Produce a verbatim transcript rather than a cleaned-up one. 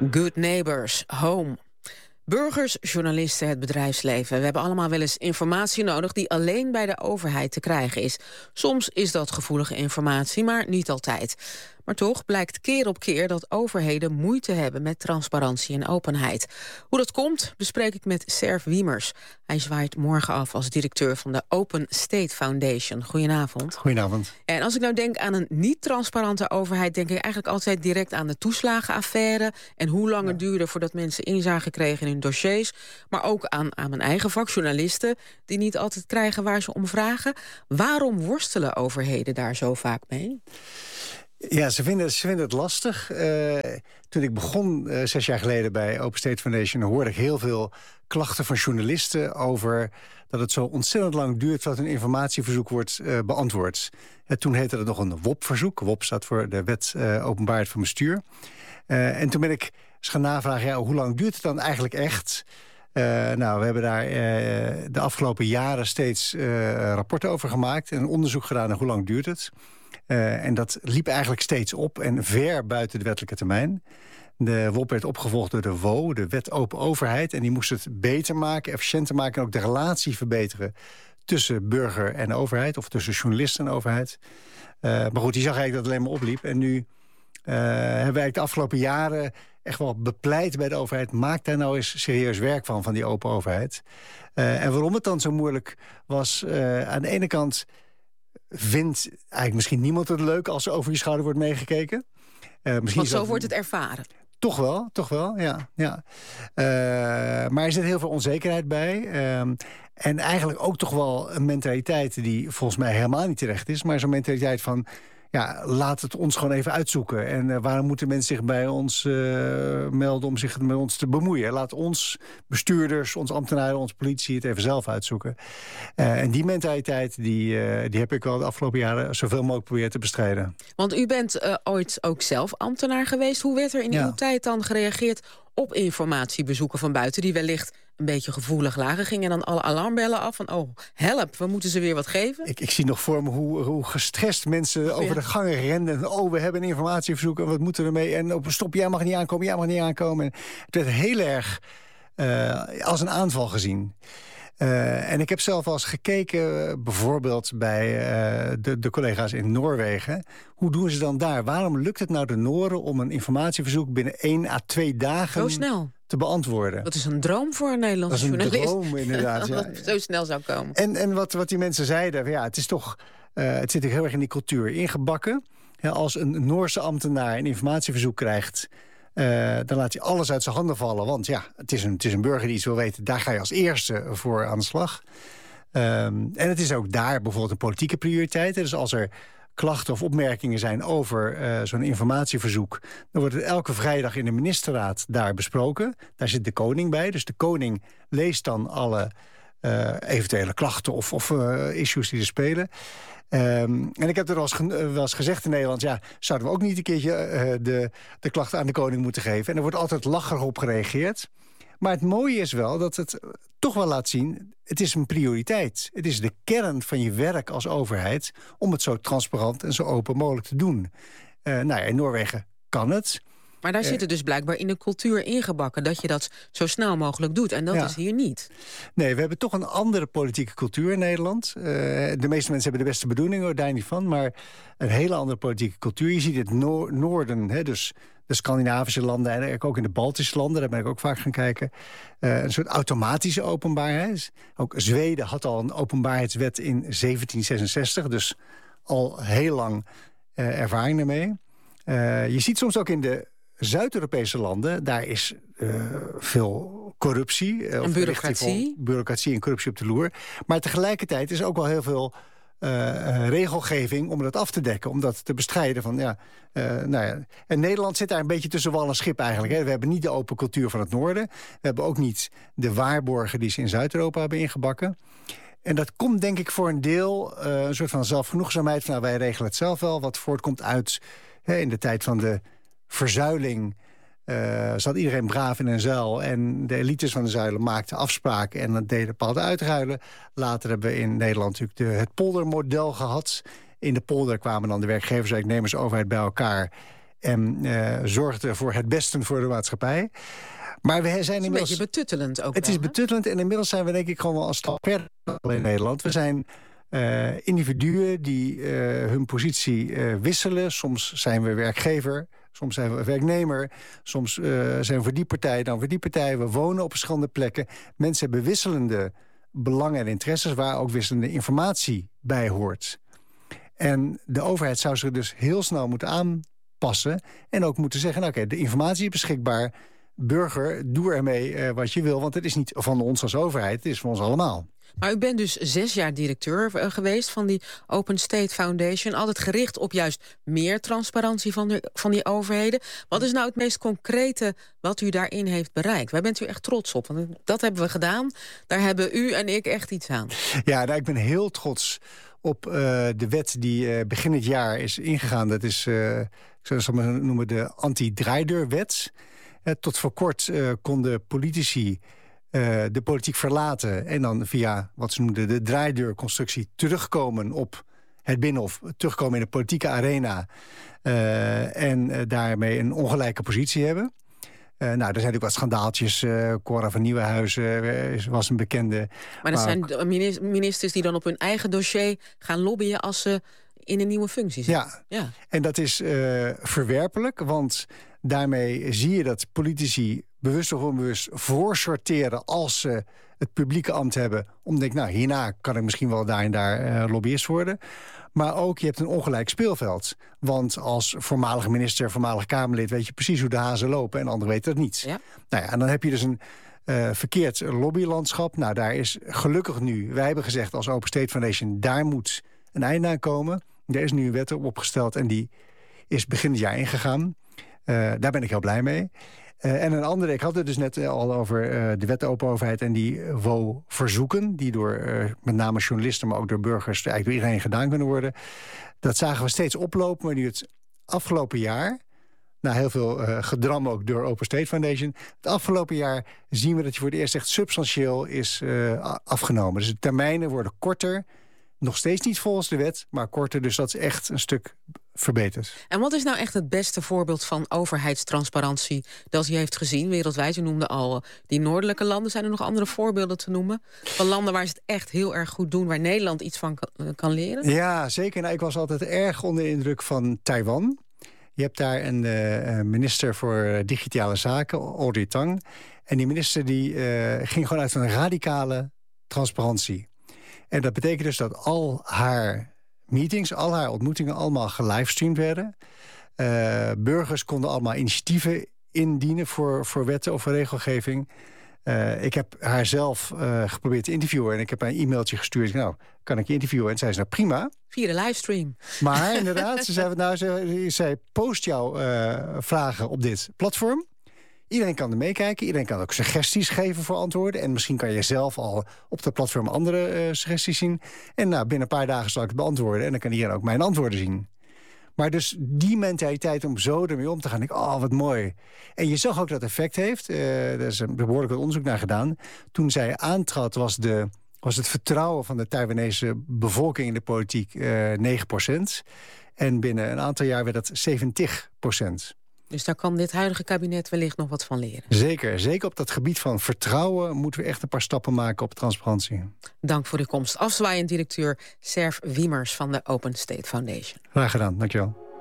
Good Neighbors, Home. Burgers, journalisten, het bedrijfsleven. We hebben allemaal wel eens informatie nodig die alleen bij de overheid te krijgen is. Soms is dat gevoelige informatie, maar niet altijd. Maar toch blijkt keer op keer dat overheden moeite hebben met transparantie en openheid. Hoe dat komt, bespreek ik met Serv Wiemers. Hij zwaait morgen af als directeur van de Open State Foundation. Goedenavond. Goedenavond. En als ik nou denk aan een niet-transparante overheid, denk ik eigenlijk altijd direct aan de toeslagenaffaire en hoe lang het duurde voordat mensen inzage kregen in hun dossiers. Maar ook aan, aan mijn eigen vak, journalisten, die niet altijd krijgen waar ze om vragen. Waarom worstelen overheden daar zo vaak mee? Ja, ze vinden, ze vinden het lastig. Uh, toen ik begon, uh, zes jaar geleden bij Open State Foundation, hoorde ik heel veel klachten van journalisten over dat het zo ontzettend lang duurt voordat een informatieverzoek wordt uh, beantwoord. En toen heette het nog een W O P-verzoek. W O P staat voor de Wet uh, Openbaarheid van Bestuur. Uh, en toen ben ik eens gaan navragen, ja, hoe lang duurt het dan eigenlijk echt? Uh, nou, we hebben daar uh, de afgelopen jaren steeds uh, rapporten over gemaakt en een onderzoek gedaan naar hoe lang duurt het. Uh, en dat liep eigenlijk steeds op en ver buiten de wettelijke termijn. De W O P werd opgevolgd door de W O, de Wet Open Overheid. En die moest het beter maken, efficiënter maken en ook de relatie verbeteren tussen burger en overheid, of tussen journalisten en overheid. Uh, maar goed, die zag eigenlijk dat het alleen maar opliep. En nu uh, hebben wij de afgelopen jaren echt wel bepleit bij de overheid, maak daar nou eens serieus werk van, van die open overheid. Uh, en waarom het dan zo moeilijk was, uh, aan de ene kant vindt eigenlijk misschien niemand het leuk als er over je schouder wordt meegekeken. Uh, misschien Want zo dat, wordt het ervaren. Toch wel, toch wel, ja. ja. Uh, maar er zit heel veel onzekerheid bij. Uh, en eigenlijk ook toch wel een mentaliteit die volgens mij helemaal niet terecht is. Maar zo'n mentaliteit van, ja, laat het ons gewoon even uitzoeken. En uh, waarom moeten mensen zich bij ons uh, melden om zich met ons te bemoeien? Laat ons bestuurders, ons ambtenaren, onze politie het even zelf uitzoeken. Uh, en die mentaliteit, die, uh, die heb ik wel de afgelopen jaren zoveel mogelijk proberen te bestrijden. Want u bent uh, ooit ook zelf ambtenaar geweest. Hoe werd er in ja. uw tijd dan gereageerd op informatiebezoeken van buiten, die wellicht een beetje gevoelig lagen? Gingen dan alle alarmbellen af van, oh, help, we moeten ze weer wat geven? Ik, ik zie nog voor me hoe, hoe gestrest mensen oh, over ja. de gangen renden. Oh, we hebben een informatieverzoek en wat moeten we ermee? En oh, stop, jij mag niet aankomen, jij mag niet aankomen. En het werd heel erg uh, als een aanval gezien. Uh, en ik heb zelf al eens gekeken, bijvoorbeeld bij uh, de, de collega's in Noorwegen. Hoe doen ze dan daar? Waarom lukt het nou de Nooren om een informatieverzoek binnen één à twee dagen zo snel te beantwoorden? Dat is een droom voor een Nederlandse journalist. Dat is een droom, inderdaad. dat ja. het zo snel zou komen. En, en wat, wat die mensen zeiden, ja, het is toch, uh, het zit heel erg in die cultuur ingebakken. Ja, als een Noorse ambtenaar een informatieverzoek krijgt, Uh, dan laat hij alles uit zijn handen vallen. Want ja, het is, een, het is een burger die iets wil weten. Daar ga je als eerste voor aan de slag. Um, en het is ook daar bijvoorbeeld een politieke prioriteit. Dus als er klachten of opmerkingen zijn over uh, zo'n informatieverzoek, dan wordt het elke vrijdag in de ministerraad daar besproken. Daar zit de koning bij. Dus de koning leest dan alle uh, eventuele klachten of, of uh, issues die er spelen. Um, en ik heb er wel eens, wel eens gezegd in Nederland, ja, zouden we ook niet een keertje uh, de, de klachten aan de koning moeten geven? En er wordt altijd lacherig op gereageerd. Maar het mooie is wel dat het toch wel laat zien, het is een prioriteit. Het is de kern van je werk als overheid om het zo transparant en zo open mogelijk te doen. Uh, nou ja, in Noorwegen kan het. Maar daar zit het dus blijkbaar in de cultuur ingebakken, dat je dat zo snel mogelijk doet. En dat ja. is hier niet. Nee, we hebben toch een andere politieke cultuur in Nederland. Uh, de meeste mensen hebben de beste bedoelingen, hoor, daar niet van. Maar een hele andere politieke cultuur. Je ziet het no- noorden, hè, dus de Scandinavische landen en ook in de Baltische landen, daar ben ik ook vaak gaan kijken. Uh, een soort automatische openbaarheid. Ook Zweden had al een openbaarheidswet in zeventien zesenzestig, dus al heel lang uh, ervaring ermee. Uh, je ziet soms ook in de Zuid-Europese landen, daar is uh, veel corruptie. Uh, en bureaucratie. Bureaucratie en corruptie op de loer. Maar tegelijkertijd is er ook wel heel veel uh, uh, regelgeving om dat af te dekken. Om dat te bestrijden. Van, ja, uh, nou ja. En Nederland zit daar een beetje tussen wal en schip eigenlijk. Hè. We hebben niet de open cultuur van het noorden. We hebben ook niet de waarborgen die ze in Zuid-Europa hebben ingebakken. En dat komt denk ik voor een deel uh, een soort van zelfgenoegzaamheid. Van, nou, wij regelen het zelf wel. Wat voortkomt uit hè, in de tijd van de verzuiling. Uh, zat iedereen braaf in een zuil. En de elites van de zuilen maakten afspraken en dat deden bepaalde uitruilen. Later hebben we in Nederland natuurlijk de, het poldermodel gehad. In de polder kwamen dan de werkgevers en werknemers overheid bij elkaar. en uh, zorgde voor het beste voor de maatschappij. Maar we zijn het is inmiddels een beetje betuttelend ook. Het wel, is betuttelend en inmiddels zijn we denk ik gewoon wel een stap verder in Nederland. We zijn uh, individuen die uh, hun positie uh, wisselen. Soms zijn we werkgever, soms zijn we werknemer. Soms uh, zijn we voor die partij, dan voor die partij. We wonen op verschillende plekken. Mensen hebben wisselende belangen en interesses, waar ook wisselende informatie bij hoort. En de overheid zou zich dus heel snel moeten aanpassen en ook moeten zeggen, nou, oké, okay, de informatie is beschikbaar. Burger, doe ermee uh, wat je wil, want het is niet van ons als overheid, het is van ons allemaal. Maar u bent dus zes jaar directeur uh, geweest van die Open State Foundation. Altijd gericht op juist meer transparantie van, de, van die overheden. Wat is nou het meest concrete wat u daarin heeft bereikt? Waar bent u echt trots op? Want dat hebben we gedaan. Daar hebben u en ik echt iets aan. Ja, nou, ik ben heel trots op uh, de wet die uh, begin het jaar is ingegaan. Dat is, uh, ik zou het maar noemen, de anti-draaideurwet. Uh, tot voor kort uh, konden politici uh, de politiek verlaten en dan via wat ze noemden de draaideurconstructie terugkomen op het Binnenhof, terugkomen in de politieke arena uh, en uh, daarmee een ongelijke positie hebben. Uh, nou, er zijn natuurlijk wat schandaaltjes. Uh, Cora van Nieuwenhuizen uh, was een bekende. Maar dat maar zijn ministers die dan op hun eigen dossier gaan lobbyen als ze in een nieuwe functie zitten. Ja, ja. En dat is uh, verwerpelijk, want daarmee zie je dat politici bewust of onbewust voorsorteren als ze het publieke ambt hebben. Om te denken, nou, hierna kan ik misschien wel daar en daar uh, lobbyist worden. Maar ook, je hebt een ongelijk speelveld. Want als voormalig minister, voormalig Kamerlid weet je precies hoe de hazen lopen en anderen weten dat niet. Ja. Nou ja, en dan heb je dus een uh, verkeerd lobbylandschap. Nou, daar is gelukkig nu, wij hebben gezegd als Open State Foundation, daar moet een einde aan komen. Er is nu een wet op opgesteld en die is begin het jaar ingegaan. Uh, daar ben ik heel blij mee. Uh, en een andere, ik had het dus net al over uh, de wet open overheid en die W O verzoeken, die door uh, met name journalisten, maar ook door burgers, eigenlijk door iedereen gedaan kunnen worden. Dat zagen we steeds oplopen, maar nu het afgelopen jaar, na heel veel uh, gedram ook door Open State Foundation, het afgelopen jaar zien we dat je voor het eerst echt substantieel is uh, afgenomen. Dus de termijnen worden korter. Nog steeds niet volgens de wet, maar korter. Dus dat is echt een stuk verbeterd. En wat is nou echt het beste voorbeeld van overheidstransparantie dat u heeft gezien wereldwijd? U noemde al die noordelijke landen. Zijn er nog andere voorbeelden te noemen? Van landen waar ze het echt heel erg goed doen, waar Nederland iets van kan, kan leren? Ja, zeker. Nou, ik was altijd erg onder de indruk van Taiwan. Je hebt daar een uh, minister voor digitale zaken, Audrey Tang. En die minister die uh, ging gewoon uit van een radicale transparantie. En dat betekent dus dat al haar meetings, al haar ontmoetingen allemaal gelivestreamd werden. Uh, burgers konden allemaal initiatieven indienen voor, voor wetten of voor regelgeving. Uh, ik heb haar zelf uh, geprobeerd te interviewen en ik heb haar een e-mailtje gestuurd. Nou, kan ik je interviewen? En zei ze, nou prima. Via de livestream. Maar inderdaad, ze zei, nou, ze, ze post jouw uh, vragen op dit platform. Iedereen kan er meekijken. Iedereen kan ook suggesties geven voor antwoorden. En misschien kan je zelf al op dat platform andere uh, suggesties zien. En nou, binnen een paar dagen zal ik het beantwoorden. En dan kan iedereen ook mijn antwoorden zien. Maar dus die mentaliteit om zo ermee om te gaan. Ik, oh, wat mooi. En je zag ook dat het effect heeft. Uh, er is een behoorlijk wat onderzoek naar gedaan. Toen zij aantrad was, de, was het vertrouwen van de Taiwanese bevolking in de politiek uh, negen procent. En binnen een aantal jaar werd dat zeventig procent. Dus daar kan dit huidige kabinet wellicht nog wat van leren. Zeker. Zeker op dat gebied van vertrouwen moeten we echt een paar stappen maken op transparantie. Dank voor uw komst. Afzwaaiend directeur Serf Wiemers van de Open State Foundation. Graag gedaan. Dankjewel.